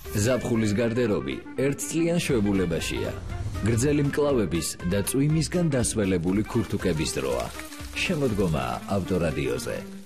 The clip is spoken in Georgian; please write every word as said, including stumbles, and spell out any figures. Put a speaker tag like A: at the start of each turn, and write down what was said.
A: ზაფხულის გარდერობი ერთწლიან შოებულებაშია. გრძელი მკლავების და წვიმისგან დასველებული ქურთუკების დროა. შემოდგომაა ავტორადიოზე.